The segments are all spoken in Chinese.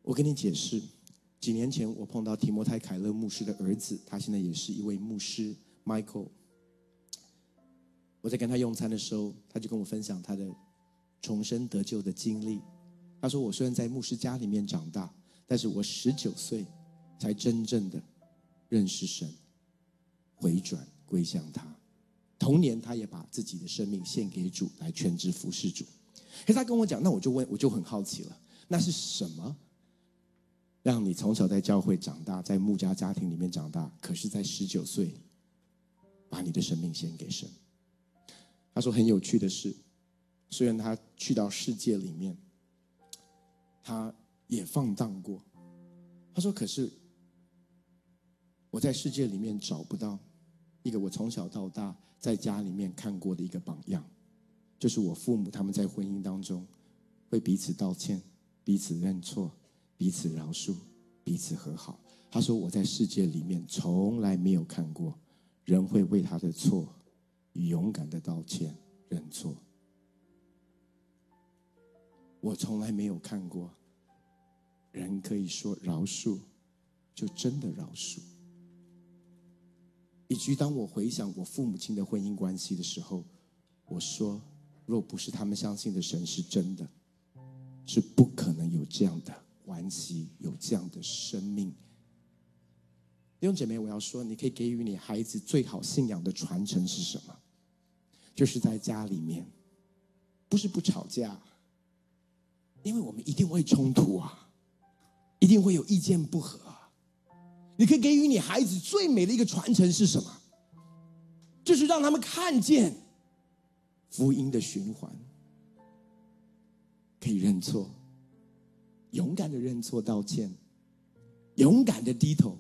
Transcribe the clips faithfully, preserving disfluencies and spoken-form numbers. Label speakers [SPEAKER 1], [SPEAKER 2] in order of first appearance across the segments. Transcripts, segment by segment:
[SPEAKER 1] 我跟你解释，几年前我碰到提摩太凯勒牧师的儿子，他现在也是一位牧师 Michael。我在跟他用餐的时候，他就跟我分享他的重生得救的经历。他说，我虽然在牧师家里面长大，但是我十九岁才真正的认识神，回转归向他。同年他也把自己的生命献给主，来全职服侍主。可是他跟我讲，那我就问，我就很好奇了，那是什么让你从小在教会长大，在牧家家庭里面长大，可是在十九岁把你的生命献给神？他说很有趣的是，虽然他去到世界里面，他也放荡过。他说可是我在世界里面找不到一个我从小到大在家里面看过的一个榜样，就是我父母他们在婚姻当中会彼此道歉，彼此认错，彼此饶恕，彼此和好。他说我在世界里面从来没有看过人会为他的错勇敢的道歉认错，我从来没有看过人可以说饶恕就真的饶恕。以及当我回想我父母亲的婚姻关系的时候，我说若不是他们相信的神是真的，是不可能有这样的关系，有这样的生命。弟兄姐妹，我要说，你可以给予你孩子最好信仰的传承是什么？就是在家里面不是不吵架，因为我们一定会冲突啊，一定会有意见不合啊。你可以给予你孩子最美的一个传承是什么？就是让他们看见福音的循环，可以认错，勇敢的认错道歉，勇敢的低头，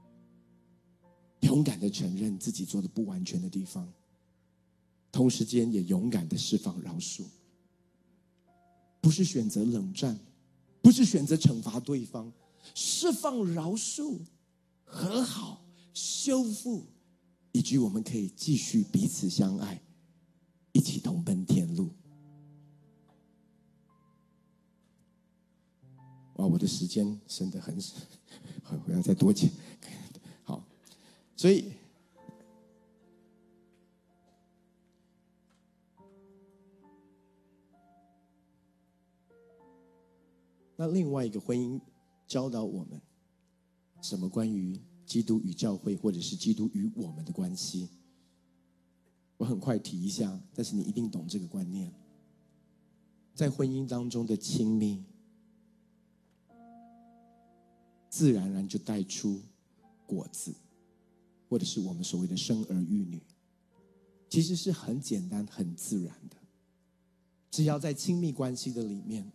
[SPEAKER 1] 勇敢的承认自己做的不完全的地方，同时间也勇敢的释放饶恕。不是选择冷战，不是选择惩罚对方，释放饶恕，和好，修复，以及我们可以继续彼此相爱，一起同奔天路。哇，我的时间剩得很少，我要再多讲。好，所以那另外一个婚姻教导我们什么关于基督与教会，或者是基督与我们的关系？我很快提一下，但是你一定懂这个观念。在婚姻当中的亲密，自然而然就带出果子，或者是我们所谓的生儿育女，其实是很简单很自然的。只要在亲密关系的里面，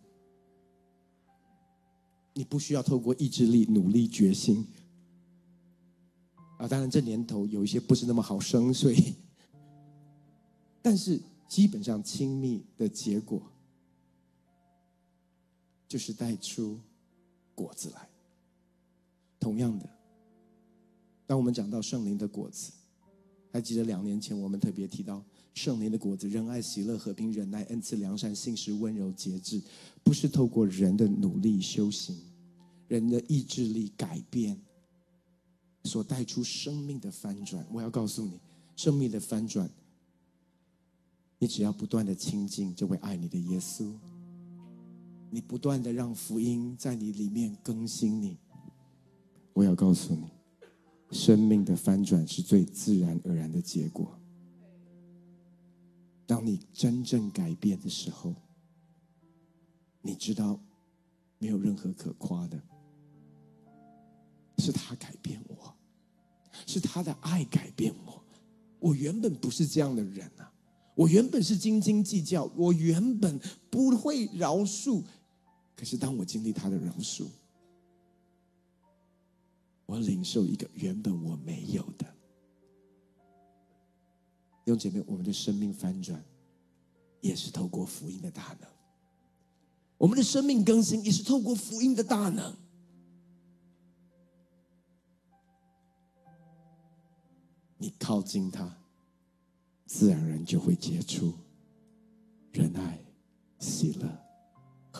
[SPEAKER 1] 你不需要透过意志力努力决心啊，当然这年头有一些不是那么好生，所以但是基本上亲密的结果就是带出果子来。同样的，当我们讲到圣灵的果子，还记得两年前我们特别提到圣灵的果子，仁爱、喜乐、和平、忍耐、恩慈、良善、信实、温柔、节制，不是透过人的努力修行，人的意志力改变所带出生命的翻转。我要告诉你，生命的翻转，你只要不断的亲近这位爱你的耶稣，你不断的让福音在你里面更新你，我要告诉你，生命的翻转是最自然而然的结果。当你真正改变的时候，你知道没有任何可夸的，是他改变我，是他的爱改变我。我原本不是这样的人啊，我原本是斤斤计较，我原本不会饶恕，可是当我经历他的饶恕，我领受一个原本我没有的。弟兄姐妹，我们的生命翻转也是透过福音的大能，我们的生命更新也是透过福音的大能。你靠近他，自然而然就会结出仁爱、喜乐、